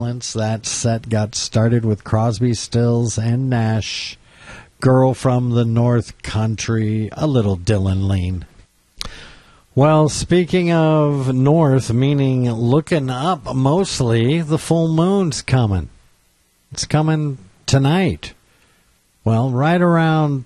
That set got started with Crosby, Stills, and Nash. Girl from the North Country, a little Dylan Lean. Well, speaking of north, meaning looking up mostly, the full moon's coming. It's coming tonight. Well, right around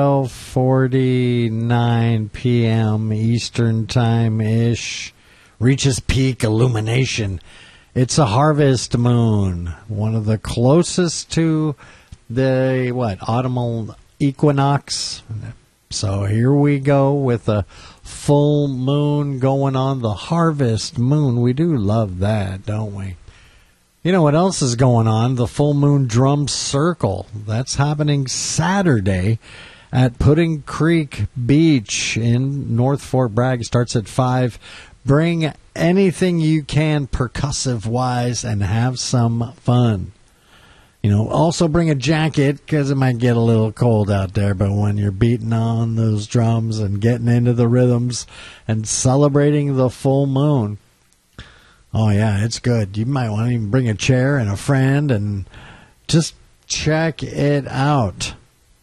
12:49 p.m. Eastern Time-ish, reaches peak illumination. It's a harvest moon, one of the closest to the, autumnal equinox. So here we go with a full moon going on, the harvest moon. We do love that, don't we? You know what else is going on? The full moon drum circle. That's happening Saturday at Pudding Creek Beach in North Fort Bragg. It starts at 5. Bring anything you can percussive-wise and have some fun. You know, also bring a jacket because it might get a little cold out there, but when you're beating on those drums and getting into the rhythms and celebrating the full moon, oh, yeah, it's good. You might want to even bring a chair and a friend and just check it out.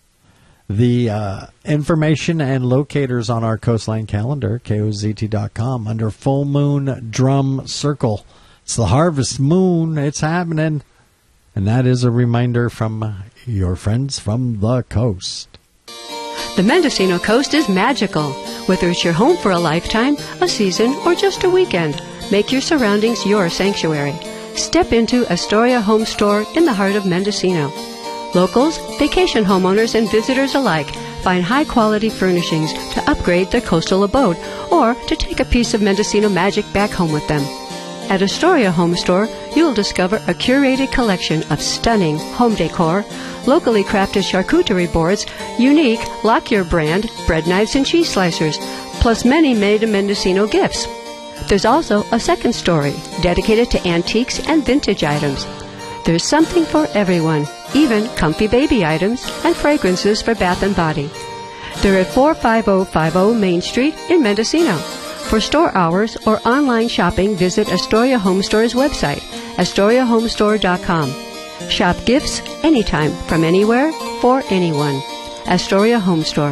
The information and locators on our Coastline calendar, KOZT.com, under Full Moon Drum Circle. It's the harvest moon. It's happening. And that is a reminder from your friends from the coast. The Mendocino coast is magical. Whether it's your home for a lifetime, a season, or just a weekend, make your surroundings your sanctuary. Step into Astoria Home Store in the heart of Mendocino. Locals, vacation homeowners, and visitors alike find high-quality furnishings to upgrade their coastal abode or to take a piece of Mendocino magic back home with them. At Astoria Home Store, you'll discover a curated collection of stunning home decor, locally crafted charcuterie boards, unique Lockyer brand bread knives and cheese slicers, plus many made-in-Mendocino gifts. There's also a second story dedicated to antiques and vintage items. There's something for everyone, even comfy baby items and fragrances for bath and body. They're at 45050 Main Street in Mendocino. For store hours or online shopping, visit Astoria Home Store's website, AstoriaHomestore.com. Shop gifts anytime, from anywhere, for anyone. Astoria Home Store.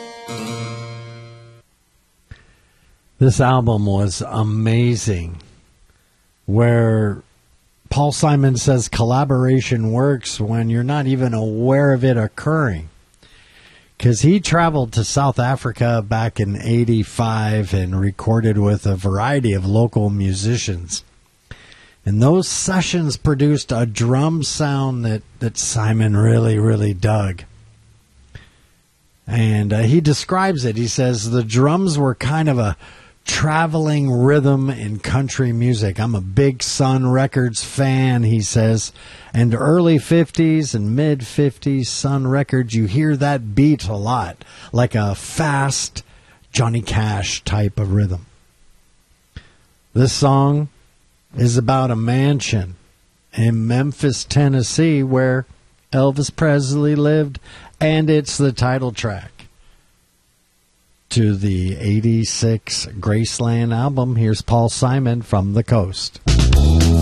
This album was amazing, where Paul Simon says collaboration works when you're not even aware of it occurring. Because he traveled to South Africa back in '85 and recorded with a variety of local musicians. And those sessions produced a drum sound that Simon really, really dug. And he describes it. He says the drums were kind of a traveling rhythm in country music. I'm a big Sun Records fan, he says. And early 50s and mid 50s Sun Records, you hear that beat a lot, like a fast Johnny Cash type of rhythm. This song is about a mansion in Memphis, Tennessee, where Elvis Presley lived, and it's the title track to the '86 Graceland album. Here's Paul Simon from the coast.